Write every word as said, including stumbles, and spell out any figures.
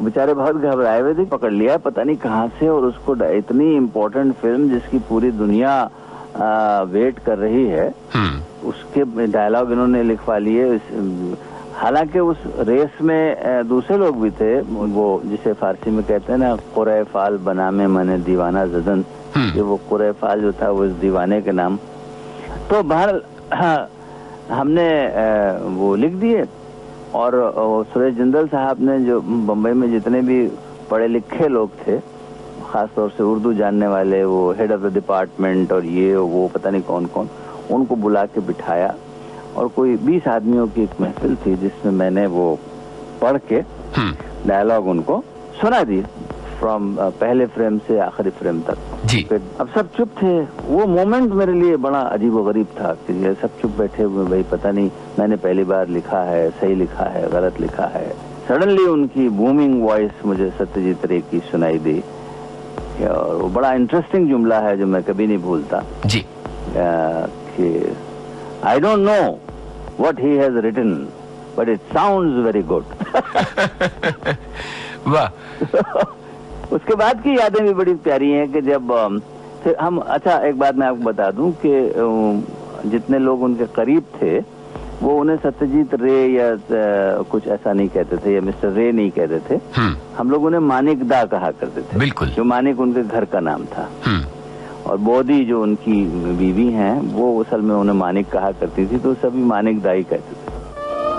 बेचारे बहुत घबराए हुए थे, पकड़ लिया पता नहीं कहाँ से, और उसको इतनी इम्पोर्टेंट फिल्म जिसकी पूरी दुनिया आ, वेट कर रही है, उसके डायलॉग इन्होंने लिखवा लिए। हालांकि उस रेस में दूसरे लोग भी थे, वो जिसे फारसी में कहते हैं ना कुरे फाल बना में मैंने दीवाना जदन, ये वो कुरे फाल जो था वो इस दीवाने के नाम। तो बहर हाँ, हमने वो लिख दिए, और सुरेश जिंदल साहब ने, जो बम्बई में जितने भी पढ़े लिखे लोग थे, खासतौर से उर्दू जानने वाले, वो हेड ऑफ द डिपार्टमेंट और ये वो पता नहीं कौन कौन, उनको बुला के बिठाया, और कोई बीस आदमियों की एक महफिल थी जिसमें मैंने वो पढ़ के डायलॉग उनको सुना दी, फ्रॉम पहले फ्रेम से आखिरी फ्रेम तक जी। अब सब चुप थे। वो मोमेंट मेरे लिए बड़ा अजीबोगरीब था कि ये सब चुप बैठे हुए, भाई पता नहीं मैंने पहली बार लिखा है, सही लिखा है, गलत लिखा है। सडनली उनकी बूमिंग वॉइस मुझे सत्यजीत रे की सुनाई दी, और वो बड़ा इंटरेस्टिंग जुमला है जो मैं कभी नहीं भूलता जी, कि I don't know what he has written but it sounds very good. वाह। उसके बाद की यादें भी बड़ी प्यारी हैं कि जब फिर हम, अच्छा एक बात मैं आपको बता दूं कि जितने लोग उनके करीब थे वो उन्हें सत्यजीत रे या कुछ ऐसा नहीं कहते थे, या मिस्टर रे नहीं कहते थे, हम लोग उन्हें मानिक दा कहा करते थे। बिल्कुल। जो मानिक उनके घर का नाम था, और बोधी जो उनकी बीवी हैं वो असल में उन्हें मानिक कहा करती थी, तो सभी मानिक दा ही कहते थे।